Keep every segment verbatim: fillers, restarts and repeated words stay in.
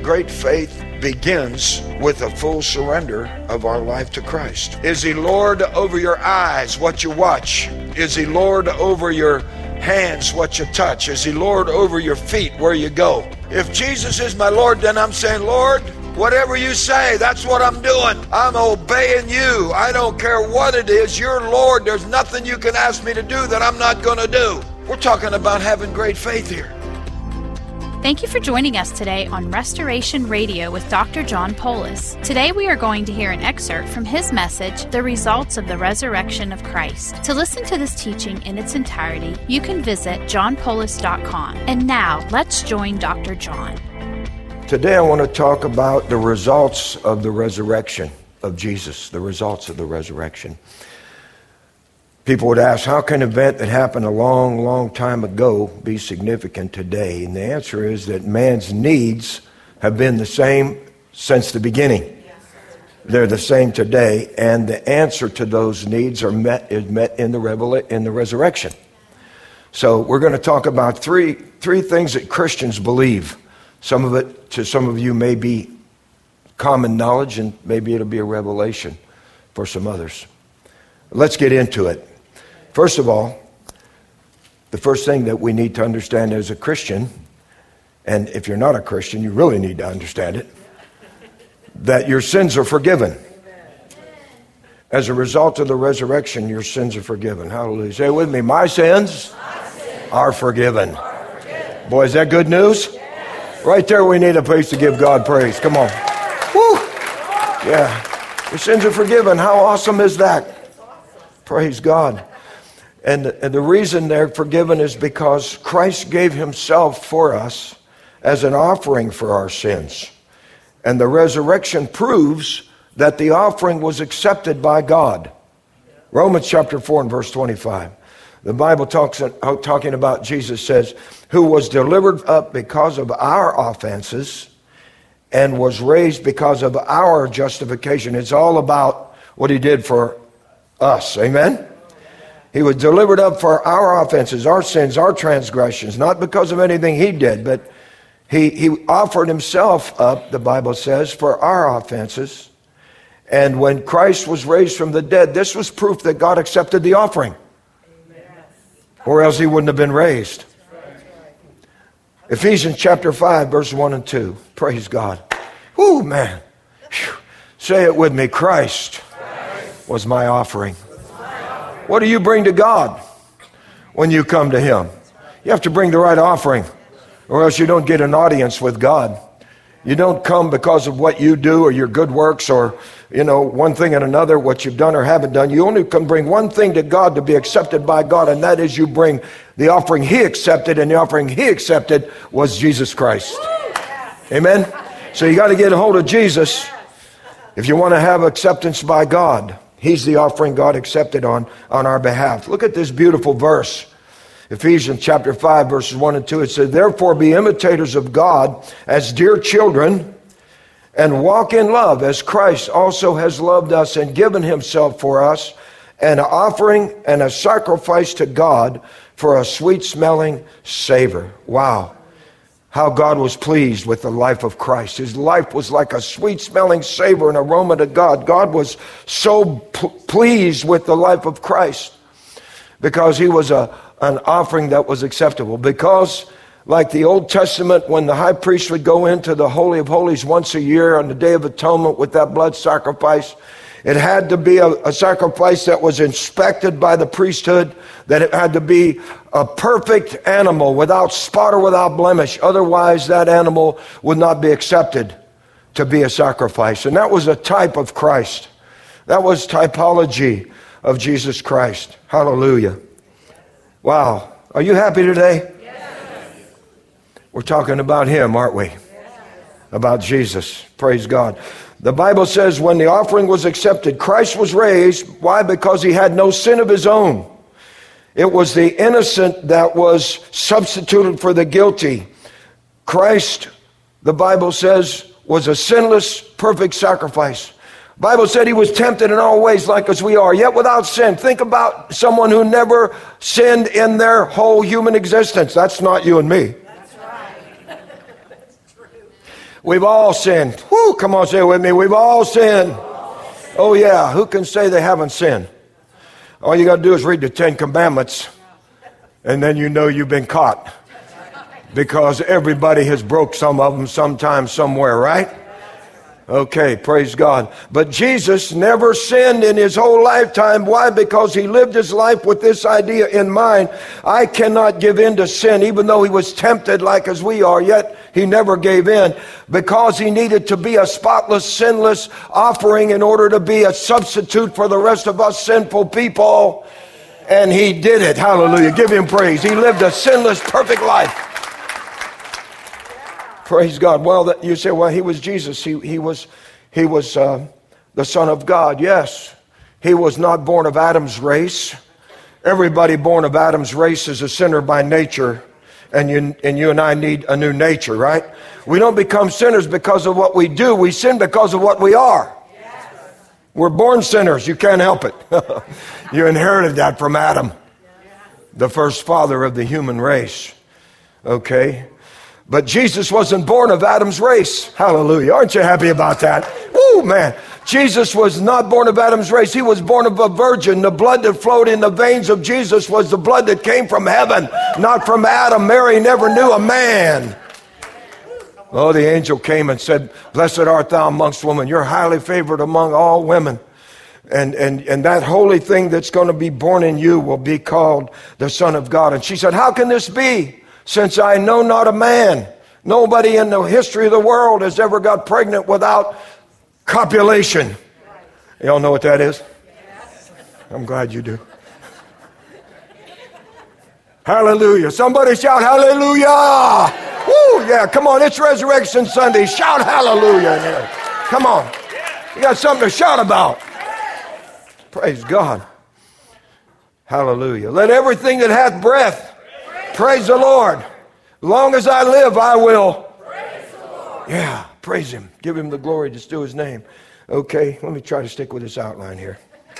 great faith begins with a full surrender of our life to Christ. Is He Lord over your eyes, what you watch? Is He Lord over your hands, what you touch? Is He Lord over your feet, where you go? If Jesus is my Lord, then I'm saying, Lord, whatever you say, that's what I'm doing. I'm obeying you. I don't care what it is. You're Lord. There's nothing you can ask me to do that I'm not going to do. We're talking about having great faith here. Thank you for joining us today on Restoration Radio with Doctor John Poulos. Today we are going to hear an excerpt from his message, The Results of the Resurrection of Christ. To listen to this teaching in its entirety, you can visit john poulos dot com. And now, let's join Doctor John. Today I want to talk about the results of the resurrection of Jesus, the results of the resurrection. People would ask, how can an event that happened a long, long time ago be significant today? And the answer is that man's needs have been the same since the beginning. They're the same today, and the answer to those needs are met is met in the revela- in the resurrection. So we're going to talk about three three things that Christians believe. Some of it, to some of you, may be common knowledge, and maybe it'll be a revelation for some others. Let's get into it. First of all, the first thing that we need to understand as a Christian, and if you're not a Christian, you really need to understand it, that your sins are forgiven. As a result of the resurrection, your sins are forgiven. Hallelujah. Say it with me. My sins, My sins are, forgiven. are forgiven. Boy, is that good news? Yes. Right there, we need a place to give God praise. Come on. Woo! Yeah. Your sins are forgiven. How awesome is that? Praise God. And, and the reason they're forgiven is because Christ gave himself for us as an offering for our sins. And the resurrection proves that the offering was accepted by God. Romans chapter four and verse twenty-five. The Bible talks talking about Jesus says, who was delivered up because of our offenses and was raised because of our justification. It's all about what he did for us. Amen? He was delivered up for our offenses, our sins, our transgressions, not because of anything he did, but he, he offered himself up, the Bible says, for our offenses. And when Christ was raised from the dead, this was proof that God accepted the offering. Or else he wouldn't have been raised. Ephesians chapter five, verse one and two. Praise God. Whoo, man. Whew. Say it with me. Christ was my offering. What do you bring to God when you come to him? You have to bring the right offering, or else you don't get an audience with God. You don't come because of what you do or your good works or, you know, one thing and another, what you've done or haven't done. You only can bring one thing to God to be accepted by God, and that is you bring the offering he accepted, and the offering he accepted was Jesus Christ. Amen? So you got to get a hold of Jesus if you want to have acceptance by God. He's the offering God accepted on, on our behalf. Look at this beautiful verse. Ephesians chapter five, verses one and two. It says, therefore be imitators of God as dear children, and walk in love as Christ also has loved us and given himself for us, an offering and a sacrifice to God for a sweet-smelling savor. Wow. How God was pleased with the life of Christ. His life was like a sweet-smelling savor, an aroma to God. God was so p- pleased with the life of Christ because he was a, an offering that was acceptable. Because, like the Old Testament, when the high priest would go into the Holy of Holies once a year on the Day of Atonement with that blood sacrifice, it had to be a, a sacrifice that was inspected by the priesthood, that it had to be a perfect animal without spot or without blemish. Otherwise, that animal would not be accepted to be a sacrifice. And that was a type of Christ. That was typology of Jesus Christ. Hallelujah. Wow. Are you happy today? Yes. We're talking about him, aren't we? Yes. About Jesus. Praise God. The Bible says when the offering was accepted, Christ was raised. Why? Because he had no sin of his own. It was the innocent that was substituted for the guilty. Christ, the Bible says, was a sinless, perfect sacrifice. The Bible said he was tempted in all ways like as we are, yet without sin. Think about someone who never sinned in their whole human existence. That's not you and me. That's right. That's true. We've all sinned. Whoo, come on, say it with me. We've all sinned. Oh yeah, who can say they haven't sinned? All you got to do is read the Ten Commandments, and then you know you've been caught. Because everybody has broke some of them sometime, somewhere, right? Okay, praise God. But Jesus never sinned in his whole lifetime. Why? Because he lived his life with this idea in mind. I cannot give in to sin, even though he was tempted like as we are, yet he never gave in, because he needed to be a spotless, sinless offering in order to be a substitute for the rest of us sinful people. And he did it. Hallelujah. Give him praise. He lived a sinless, perfect life. Praise God. Well, that, you say, well, he was Jesus. He, he was, he was uh, the Son of God. Yes. He was not born of Adam's race. Everybody born of Adam's race is a sinner by nature. And you, and you and I need a new nature, right? We don't become sinners because of what we do. We sin because of what we are. Yes. We're born sinners. You can't help it. You inherited that from Adam, the first father of the human race. Okay. But Jesus wasn't born of Adam's race. Hallelujah. Aren't you happy about that? Woo, man. Jesus was not born of Adam's race. He was born of a virgin. The blood that flowed in the veins of Jesus was the blood that came from heaven, not from Adam. Mary never knew a man. Oh, the angel came and said, blessed art thou amongst women. You're highly favored among all women. And, and, and that holy thing that's going to be born in you will be called the Son of God. And she said, how can this be? Since I know not a man. Nobody in the history of the world has ever got pregnant without copulation. Y'all know what that is? I'm glad you do. Hallelujah. Somebody shout hallelujah. Woo, yeah, come on. It's Resurrection Sunday. Shout hallelujah. Yeah. Come on. You got something to shout about. Praise God. Hallelujah. Let everything that hath breath praise the Lord. Long as I live, I will. Praise the Lord. Yeah, praise him. Give him the glory that's due his name. Okay, let me try to stick with this outline here.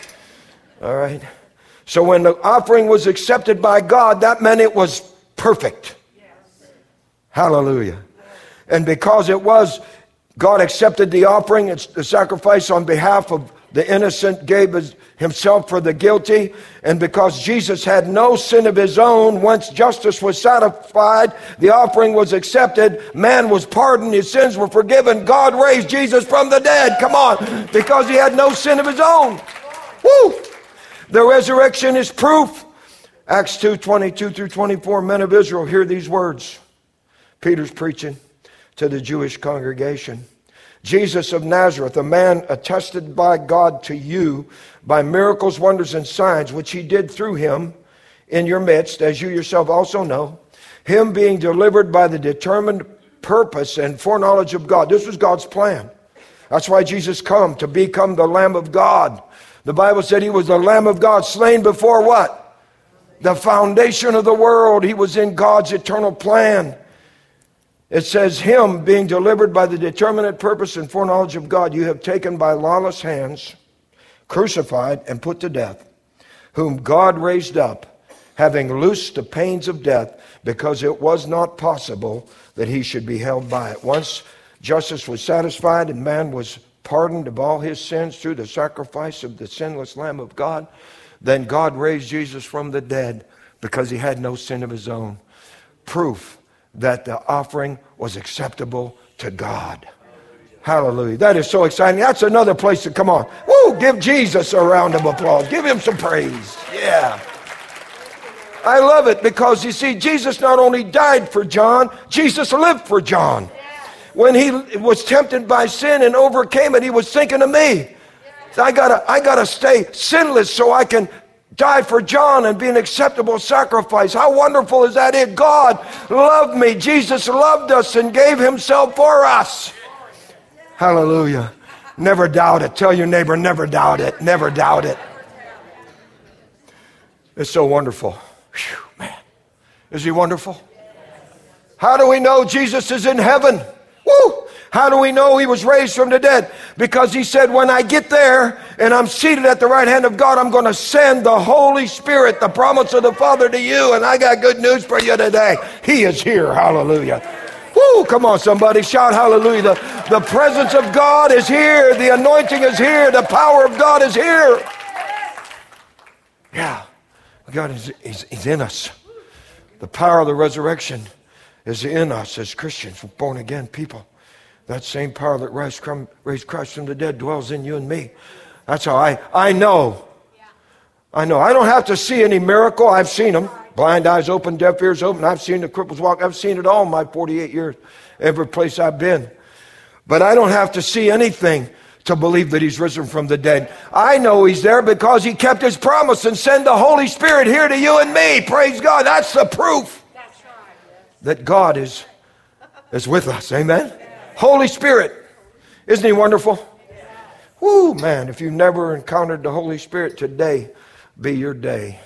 All right. So when the offering was accepted by God, that meant it was perfect. Yes. Hallelujah. And because it was, God accepted the offering, it's the sacrifice on behalf of the innocent, gave his, himself for the guilty. And because Jesus had no sin of his own, once justice was satisfied, the offering was accepted, man was pardoned, his sins were forgiven. God raised Jesus from the dead. Come on, because he had no sin of his own. Woo! The resurrection is proof. Acts two, twenty-two through twenty-four, men of Israel, hear these words. Peter's preaching to the Jewish congregation. Jesus of Nazareth, a man attested by God to you by miracles, wonders, and signs, which he did through him in your midst, as you yourself also know, him being delivered by the determined purpose and foreknowledge of God. This was God's plan. That's why Jesus come, to become the Lamb of God. The Bible said he was the Lamb of God, slain before what? The foundation of the world. He was in God's eternal plan. It says, him being delivered by the determinate purpose and foreknowledge of God, you have taken by lawless hands, crucified and put to death, whom God raised up, having loosed the pains of death, because it was not possible that he should be held by it. Once justice was satisfied and man was pardoned of all his sins through the sacrifice of the sinless Lamb of God, then God raised Jesus from the dead because he had no sin of his own. Proof that the offering was acceptable to God. Hallelujah. That is so exciting. That's another place to come on. Woo! Give Jesus a round of applause. Give him some praise. Yeah. I love it because, you see, Jesus not only died for John, Jesus lived for John. When he was tempted by sin and overcame it, he was thinking of me. I gotta, I gotta stay sinless so I can die for John and be an acceptable sacrifice. How wonderful is that? It God loved me. Jesus loved us and gave himself for us. Hallelujah. Never doubt it. Tell your neighbor, never doubt it. Never doubt it. It's so wonderful. Whew, man. Is he wonderful? How do we know Jesus is in heaven? Woo! How do we know he was raised from the dead? Because he said, when I get there and I'm seated at the right hand of God, I'm going to send the Holy Spirit, the promise of the Father, to you. And I got good news for you today. He is here. Hallelujah. Woo, come on, somebody. Shout hallelujah. The, the presence of God is here. The anointing is here. The power of God is here. Yeah. God is he's, he's in us. The power of the resurrection is in us as Christians, born again people. That same power that raised Christ from the dead dwells in you and me. That's how I, I know. I know. I don't have to see any miracle. I've seen them. Blind eyes open, deaf ears open. I've seen the cripples walk. I've seen it all in my forty-eight years, every place I've been. But I don't have to see anything to believe that he's risen from the dead. I know he's there because he kept his promise and sent the Holy Spirit here to you and me. Praise God. That's the proof that God is, is with us. Amen. Holy Spirit. Isn't he wonderful? Woo, man, if you've never encountered the Holy Spirit, today be your day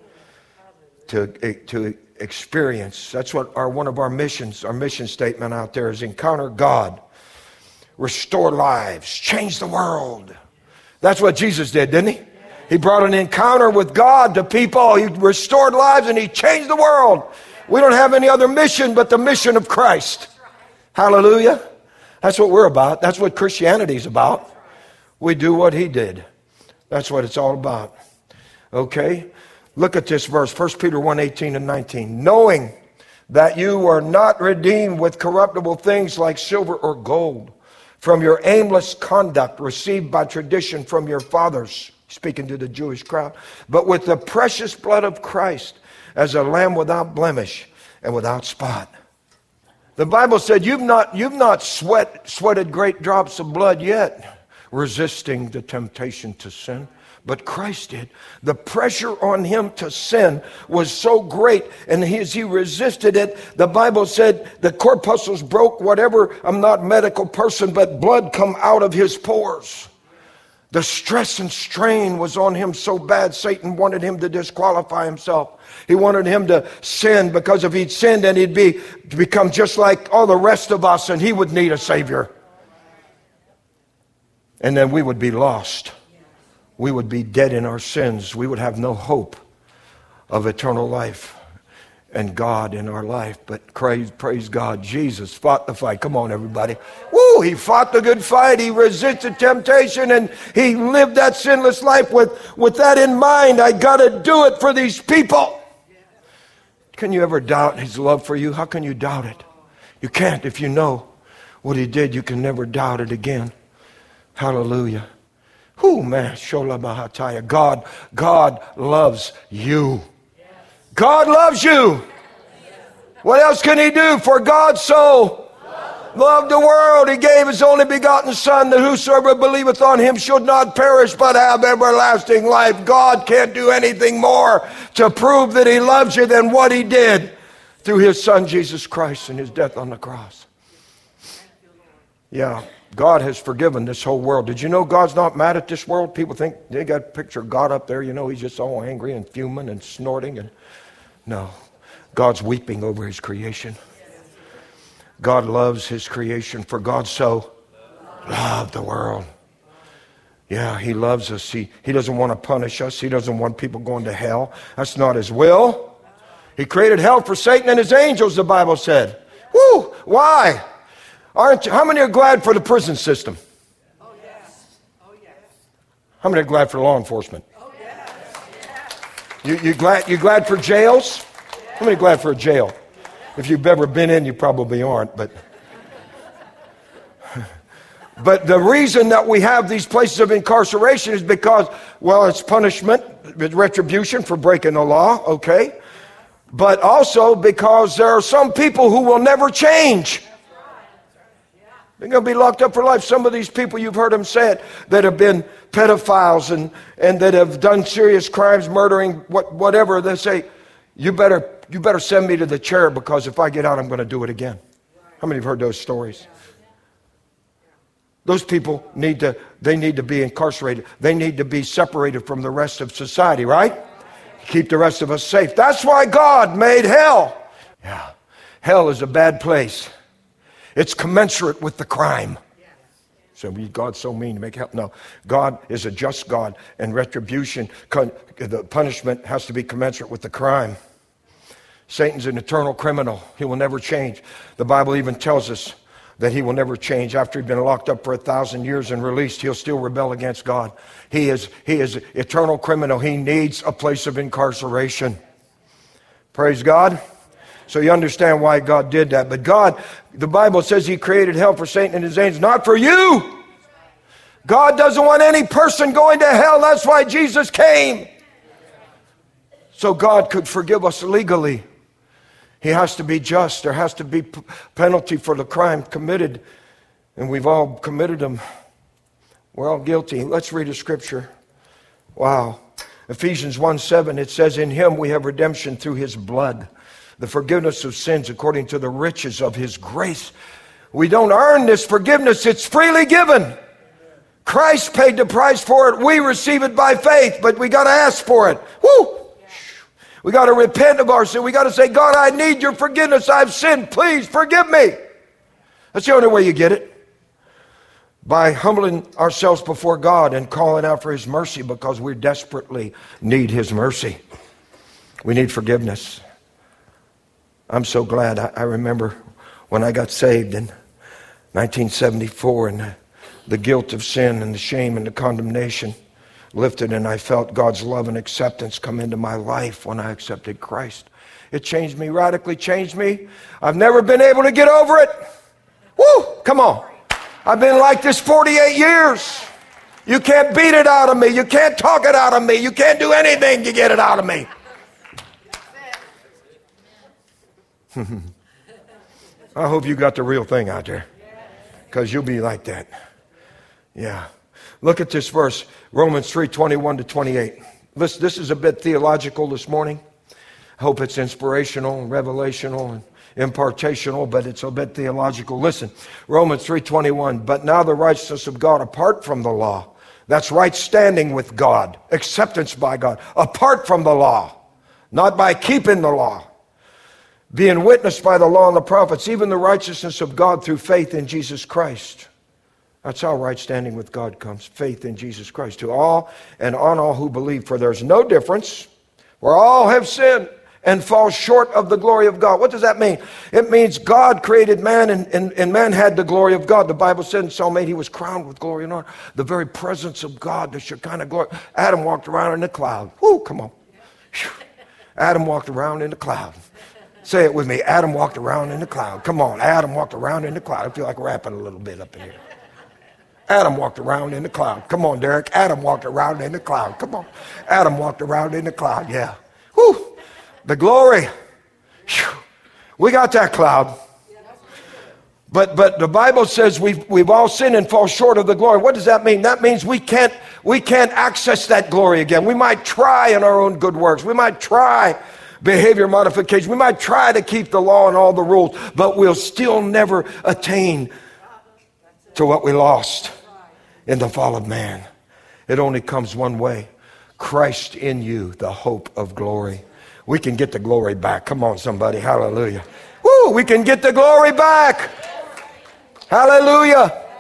to, to experience. That's what our one of our missions, our mission statement out there is encounter God, restore lives, change the world. That's what Jesus did, didn't he? He brought an encounter with God to people. He restored lives and he changed the world. We don't have any other mission but the mission of Christ. Hallelujah. That's what we're about. That's what Christianity is about. We do what he did. That's what it's all about. Okay? Look at this verse, First Peter one, eighteen and nineteen. Knowing that you were not redeemed with corruptible things like silver or gold from your aimless conduct received by tradition from your fathers, speaking to the Jewish crowd, but with the precious blood of Christ as a lamb without blemish and without spot. The Bible said you've not, you've not sweat, sweated great drops of blood yet, resisting the temptation to sin. But Christ did. The pressure on him to sin was so great, and as he resisted it, the Bible said the corpuscles broke, whatever. I'm not a medical person, but blood come out of his pores. The stress and strain was on him so bad, Satan wanted him to disqualify himself. He wanted him to sin, because if he'd sinned, then he'd be to become just like all the rest of us, and he would need a Savior. And then we would be lost. We would be dead in our sins. We would have no hope of eternal life and God in our life. But praise, praise God, Jesus fought the fight. Come on, everybody. Woo! He fought the good fight. He resisted temptation, and he lived that sinless life with, with that in mind. I got to do it for these people. Can you ever doubt his love for you? How can you doubt it? You can't. If you know what he did, you can never doubt it again. Hallelujah. Whoo, man, Shola Mahataya. God, God loves you. God loves you. What else can he do? For God so loved the world, he gave his only begotten Son, that whosoever believeth on him should not perish, but have everlasting life. God can't do anything more to prove that he loves you than what he did through his Son, Jesus Christ, and his death on the cross. Yeah. God has forgiven this whole world. Did you know God's not mad at this world? People think they got a picture of God up there. You know, he's just all angry and fuming and snorting. And no, God's weeping over his creation. God loves his creation, for God so loved the world. Yeah, he loves us. He, he doesn't want to punish us. He doesn't want people going to hell. That's not his will. He created hell for Satan and his angels, the Bible said. Woo! Why? Aren't you, how many are glad for the prison system? Oh, yes. Oh, yes. How many are glad for law enforcement? Oh, yes. You, you, glad, you glad for jails? Yes. How many are glad for a jail? If you've ever been in, you probably aren't. But, but the reason that we have these places of incarceration is because, well, it's punishment, it's retribution for breaking the law, okay? But also because there are some people who will never change. They're going to be locked up for life. Some of these people, you've heard them say it, that have been pedophiles and, and that have done serious crimes, murdering, what, whatever. They say, you better, you better send me to the chair, because if I get out, I'm going to do it again. How many have heard those stories? Those people need to, they need to be incarcerated. They need to be separated from the rest of society, right? Keep the rest of us safe. That's why God made hell. Yeah. Hell is a bad place. It's commensurate with the crime. So God's so mean to make hell. No, God is a just God, and retribution, the punishment has to be commensurate with the crime. Satan's an eternal criminal. He will never change. The Bible even tells us that he will never change. After he's been locked up for a thousand years and released, he'll still rebel against God. He is, he is an eternal criminal. He needs a place of incarceration. Praise God. So you understand why God did that. But God, the Bible says he created hell for Satan and his angels, not for you. God doesn't want any person going to hell. That's why Jesus came. So God could forgive us legally. He has to be just. There has to be p- penalty for the crime committed. And we've all committed them. We're all guilty. Let's read a scripture. Wow. Ephesians one seven, it says, in him we have redemption through his blood, the forgiveness of sins according to the riches of his grace. We don't earn this forgiveness. It's freely given. Christ paid the price for it. We receive it by faith, but we got to ask for it. Woo! We got to repent of our sin. We got to say, God, I need your forgiveness. I've sinned. Please forgive me. That's the only way you get it. By humbling ourselves before God and calling out for his mercy, because we desperately need his mercy. We need forgiveness. I'm so glad. I, I remember when I got saved in nineteen seventy-four, and the, the guilt of sin and the shame and the condemnation lifted, and I felt God's love and acceptance come into my life when I accepted Christ. It changed me, radically changed me. I've never been able to get over it. Woo! Come on. I've been like this forty-eight years. You can't beat it out of me. You can't talk it out of me. You can't do anything to get it out of me. I hope you got the real thing out there, because you'll be like that. Yeah. Look at this verse, Romans three twenty-one to twenty-eight. Listen, this is a bit theological this morning. I hope it's inspirational and revelational and impartational, but it's a bit theological. Listen, Romans three twenty-one. But now the righteousness of God apart from the law. That's right standing with God, acceptance by God, apart from the law, not by keeping the law. Being witnessed by the law and the prophets, even the righteousness of God through faith in Jesus Christ. That's how right standing with God comes, faith in Jesus Christ. To all and on all who believe, for there's no difference, for all have sinned and fall short of the glory of God. What does that mean? It means God created man, and, and, and man had the glory of God. The Bible said in Psalm eight, he was crowned with glory and honor. The very presence of God, the Shekinah glory. Adam walked around in the cloud. Whoo, come on. Whew. Adam walked around in the cloud. Say it with me. Adam walked around in the cloud. Come on. Adam walked around in the cloud. I feel like rapping a little bit up in here. Adam walked around in the cloud. Come on, Derek. Adam walked around in the cloud. Come on. Adam walked around in the cloud. Yeah. Whew. The glory. Whew. We got that cloud. But but the Bible says we've we've all sinned and fall short of the glory. What does that mean? That means we can't we can't access that glory again. We might try in our own good works. We might try behavior modification. We might try to keep the law and all the rules, but we'll still never attain to what we lost in the fall of man. It only comes one way. Christ in you, the hope of glory. We can get the glory back. Come on, somebody. Hallelujah. Woo, we can get the glory back. Hallelujah.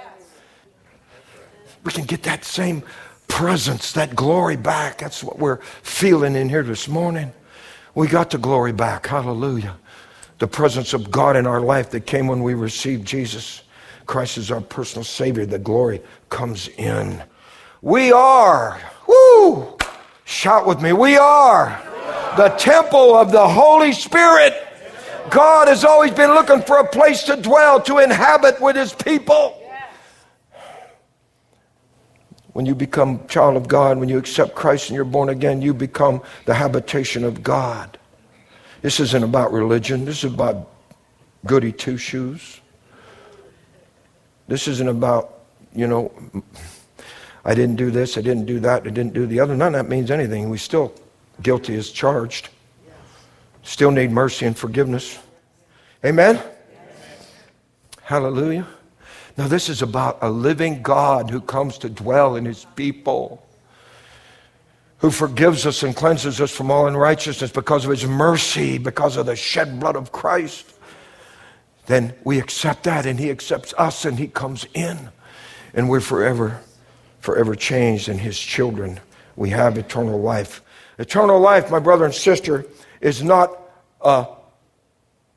We can get that same presence, that glory back. That's what we're feeling in here this morning. We got the glory back. Hallelujah. The presence of God in our life that came when we received Jesus. Christ is our personal Savior. The glory comes in. We are, woo, shout with me, we are the temple of the Holy Spirit. God has always been looking for a place to dwell, to inhabit with his people. When you become a child of God, when you accept Christ and you're born again, you become the habitation of God. This isn't about religion. This is about goody two-shoes. This isn't about, you know, I didn't do this, I didn't do that, I didn't do the other. None of that means anything. We still guilty as charged. Still need mercy and forgiveness. Amen? Yes. Hallelujah. Now this is about a living God who comes to dwell in his people, who forgives us and cleanses us from all unrighteousness because of his mercy, because of the shed blood of Christ. Then we accept that, and he accepts us, and he comes in, and we're forever, forever changed in his children. We have eternal life. Eternal life, my brother and sister, is not a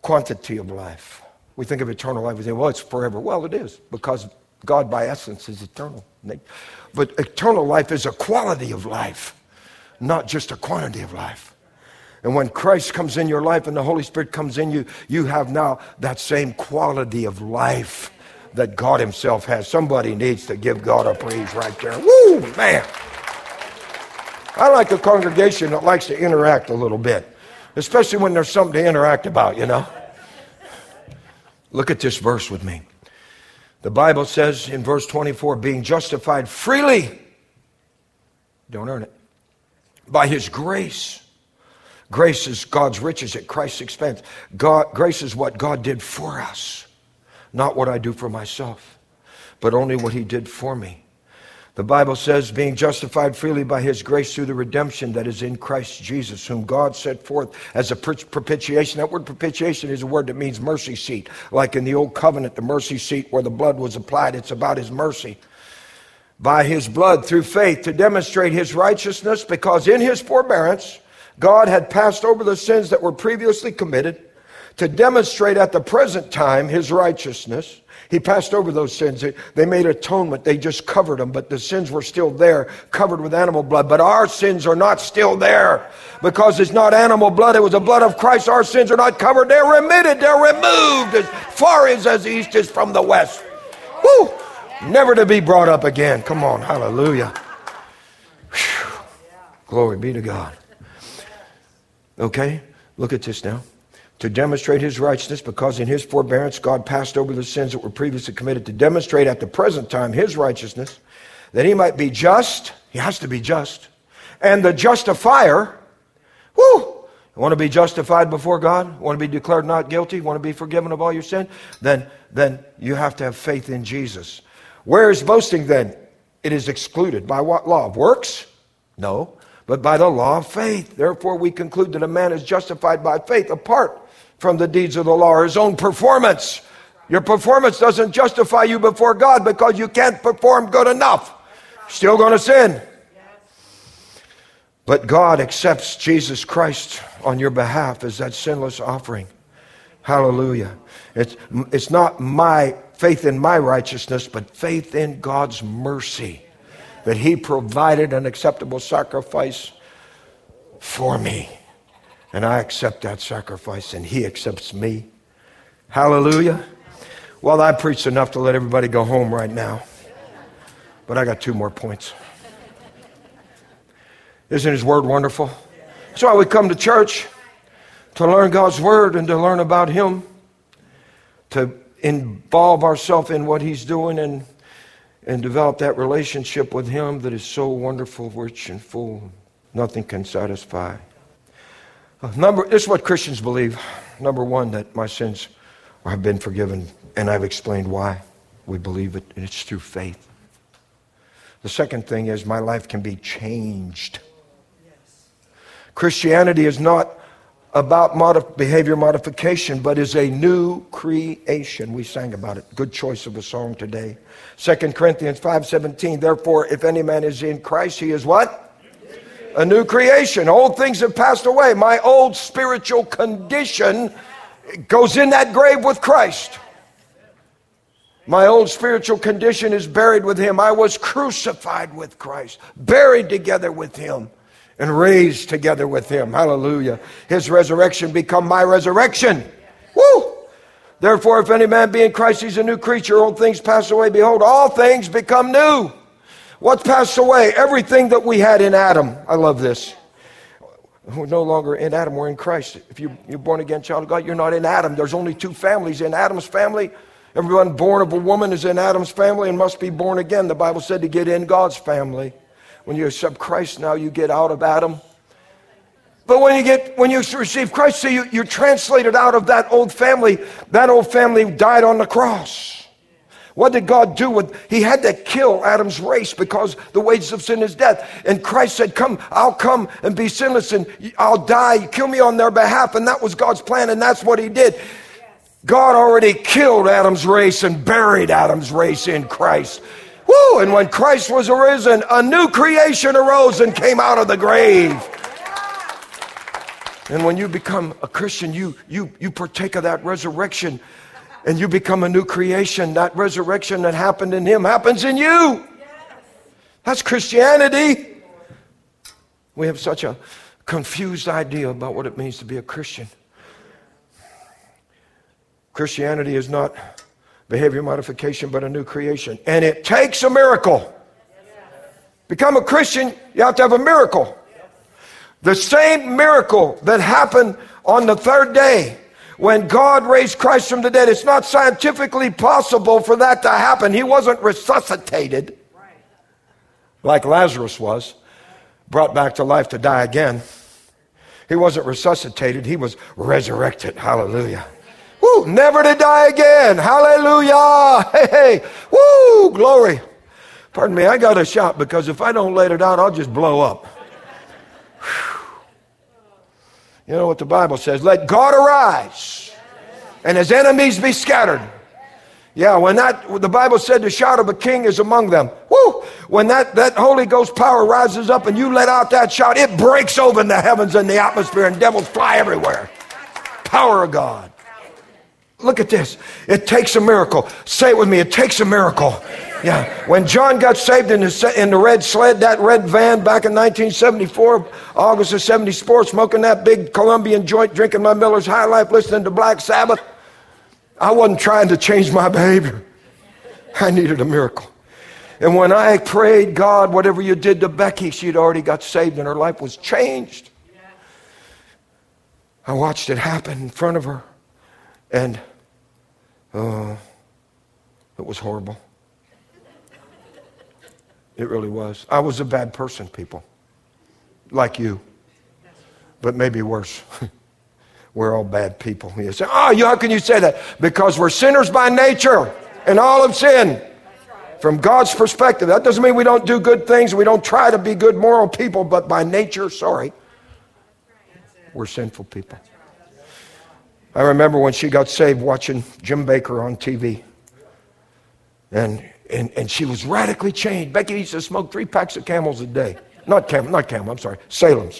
quantity of life. We think of eternal life, we say, well, it's forever. Well, it is, because God by essence is eternal. But eternal life is a quality of life, not just a quantity of life. And when Christ comes in your life and the Holy Spirit comes in you, you have now that same quality of life that God himself has. Somebody needs to give God a praise right there. Woo, man. I like a congregation that likes to interact a little bit, especially when there's something to interact about, you know. Look at this verse with me. The Bible says in verse twenty-four, being justified freely, don't earn it, by his grace. Grace is God's riches at Christ's expense. God, grace is what God did for us, not what I do for myself, but only what he did for me. The Bible says, being justified freely by his grace through the redemption that is in Christ Jesus, whom God set forth as a propitiation. That word propitiation is a word that means mercy seat. Like in the old covenant, the mercy seat where the blood was applied, it's about his mercy. By his blood through faith to demonstrate his righteousness, because in his forbearance, God had passed over the sins that were previously committed to demonstrate at the present time his righteousness. He passed over those sins. They made atonement. They just covered them, but the sins were still there, covered with animal blood. But our sins are not still there because it's not animal blood. It was the blood of Christ. Our sins are not covered. They're remitted. They're removed as far as, as the east is from the west. Woo! Never to be brought up again. Come on. Hallelujah. Whew. Glory be to God. Okay, look at this now. To demonstrate his righteousness, because in his forbearance God passed over the sins that were previously committed, to demonstrate at the present time his righteousness, that he might be just. He has to be just. And the justifier. Woo! You want to be justified before God? Want to be declared not guilty? Want to be forgiven of all your sin? Then, then you have to have faith in Jesus. Where is boasting then? It is excluded. By what law? Of works? No. But by the law of faith. Therefore we conclude that a man is justified by faith apart from the deeds of the law or his own performance. Your performance doesn't justify you before God because you can't perform good enough. Still going to sin. But God accepts Jesus Christ on your behalf as that sinless offering. Hallelujah. It's, it's not my faith in my righteousness, but faith in God's mercy. That he provided an acceptable sacrifice for me. And I accept that sacrifice, and he accepts me. Hallelujah. Well, I preached enough to let everybody go home right now. But I got two more points. Isn't his word wonderful? That's why we come to church, to learn God's word and to learn about him, to involve ourselves in what he's doing and and develop that relationship with him that is so wonderful, rich, and full. Nothing can satisfy. Uh, number, this is what Christians believe. Number one, that my sins have been forgiven, and I've explained why we believe it, and it's through faith. The second thing is my life can be changed. Christianity is not about modif- behavior modification, but is a new creation. We sang about it. Good choice of a song today. Second Corinthians five seventeen. Therefore, if any man is in Christ, he is what? A new creation. Old things have passed away. My old spiritual condition goes in that grave with Christ. My old spiritual condition is buried with him. I was crucified with Christ, buried together with him, and raised together with him. Hallelujah. His resurrection become my resurrection. Woo! Therefore, if any man be in Christ, he's a new creature. Old things pass away. Behold, all things become new. What's passed away? Everything that we had in Adam. I love this. We're no longer in Adam. We're in Christ. If you, you're born again child of God, you're not in Adam. There's only two families. In Adam's family, everyone born of a woman is in Adam's family and must be born again. The Bible said to get in God's family. When you accept Christ now, you get out of Adam. But when you get when you receive Christ, so you, you're translated out of that old family. That old family died on the cross. What did God do with? He had to kill Adam's race because the wages of sin is death. And Christ said, come, I'll come and be sinless and I'll die. Kill me on their behalf. And that was God's plan, and that's what he did. God already killed Adam's race and buried Adam's race in Christ. Woo! And when Christ was arisen, a new creation arose and came out of the grave. And when you become a Christian, you, you, you partake of that resurrection and you become a new creation. That resurrection that happened in him happens in you. That's Christianity. We have such a confused idea about what it means to be a Christian. Christianity is not behavior modification, but a new creation. And it takes a miracle. Become a Christian, you have to have a miracle. The same miracle that happened on the third day when God raised Christ from the dead. It's not scientifically possible for that to happen. He wasn't resuscitated like Lazarus was, brought back to life to die again. He wasn't resuscitated. He was resurrected. Hallelujah. Woo, never to die again. Hallelujah. Hey, hey. Woo, glory. Pardon me, I got to shout because if I don't let it out, I'll just blow up. You know what the Bible says? Let God arise and his enemies be scattered. Yeah, when that, the Bible said the shout of a king is among them. Woo! When that, that Holy Ghost power rises up and you let out that shout, it breaks open the heavens and the atmosphere and devils fly everywhere. Power of God. Look at this. It takes a miracle. Say it with me. It takes a miracle. Yeah. When John got saved in the, in the red sled, that red van back in nineteen seventy-four, August of seventy-four, smoking that big Colombian joint, drinking my Miller's High Life, listening to Black Sabbath, I wasn't trying to change my behavior. I needed a miracle. And when I prayed, God, whatever you did to Becky, she'd already got saved and her life was changed. I watched it happen in front of her. And uh, it was horrible. It really was. I was a bad person, people. Like you. But maybe worse. We're all bad people. You say, oh, you, how can you say that? Because we're sinners by nature. And all have sinned. From God's perspective. That doesn't mean we don't do good things. We don't try to be good moral people. But by nature, sorry. We're sinful people. I remember when she got saved watching Jim Baker on T V. And and, and she was radically changed. Becky used to smoke three packs of Camels a day. Not Camel, not Camel, I'm sorry, Salem's.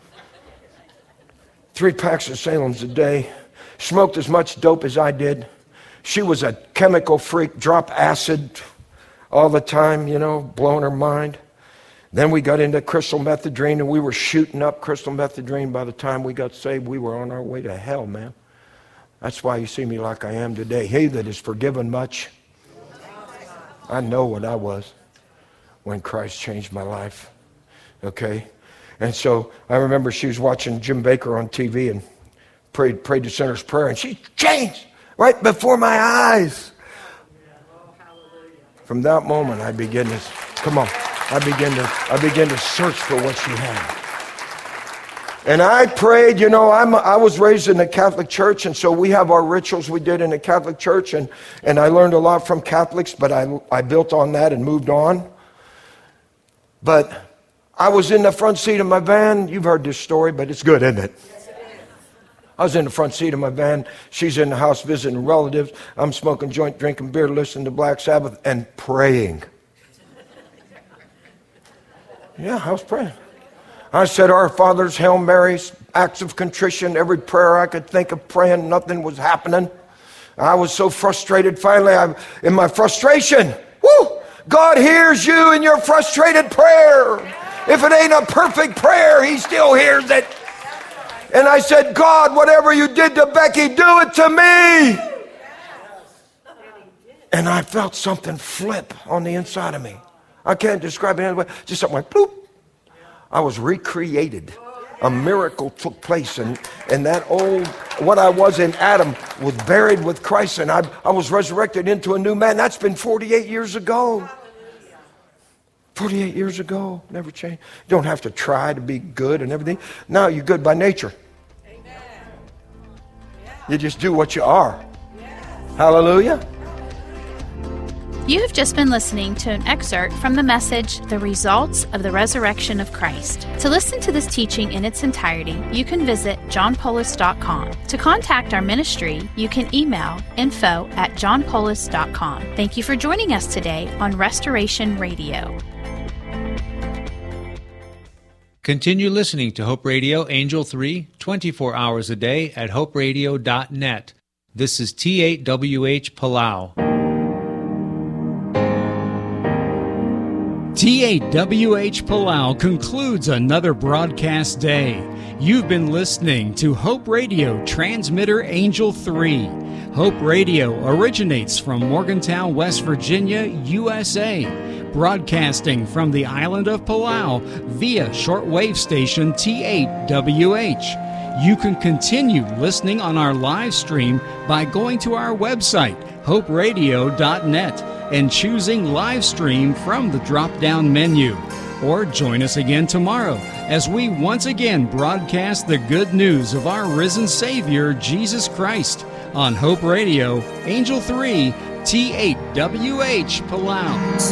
Three packs of Salem's a day. Smoked as much dope as I did. She was a chemical freak, drop acid all the time, you know, blowing her mind. Then we got into crystal methadone and we were shooting up crystal methadone. By the time we got saved, we were on our way to hell, man. That's why you see me like I am today. He that is forgiven much. I know what I was when Christ changed my life. Okay? And so I remember she was watching Jim Baker on T V and prayed, prayed the sinner's prayer, and she changed right before my eyes. From that moment, I began to, come on, I began to, I began to search for what she had. And I prayed, you know, I'm, I was raised in the Catholic Church, and so we have our rituals we did in the Catholic Church, and, and I learned a lot from Catholics, but I, I built on that and moved on. But I was in the front seat of my van. You've heard this story, but it's good, isn't it? I was in the front seat of my van. She's in the house visiting relatives. I'm smoking joint, drinking beer, listening to Black Sabbath, and praying. Yeah, I was praying. I said, Our Fathers, Hail Marys, acts of contrition, every prayer I could think of praying, nothing was happening. I was so frustrated. Finally, I, in my frustration, woo, God hears you in your frustrated prayer. If it ain't a perfect prayer, he still hears it. And I said, God, whatever you did to Becky, do it to me. And I felt something flip on the inside of me. I can't describe it anyway. Just something like, bloop. I was recreated. A miracle took place, and, and that old, what I was in Adam was buried with Christ, and I, I was resurrected into a new man. That's been forty-eight years ago. forty-eight years ago, never changed. You don't have to try to be good and everything. No, you're good by nature. You just do what you are. Hallelujah. You have just been listening to an excerpt from the message, The Results of the Resurrection of Christ. To listen to this teaching in its entirety, you can visit john polis dot com. To contact our ministry, you can email info at john polis dot com. Thank you for joining us today on Restoration Radio. Continue listening to Hope Radio Angel three, twenty-four hours a day at hope radio dot net. This is T eight W H Palau. T eight W H Palau concludes another broadcast day. You've been listening to Hope Radio Transmitter Angel three. Hope Radio originates from Morgantown, West Virginia, U S A, broadcasting from the island of Palau via shortwave station T eight W H. You can continue listening on our live stream by going to our website, hope radio dot net, and choosing live stream from the drop-down menu. Or join us again tomorrow as we once again broadcast the good news of our risen Savior, Jesus Christ, on Hope Radio, Angel three, T eight W H Palau.